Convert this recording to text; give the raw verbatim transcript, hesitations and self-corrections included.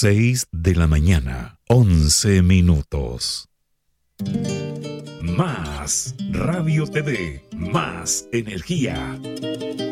Seis de la mañana, once minutos. Más Radio T V, más energía.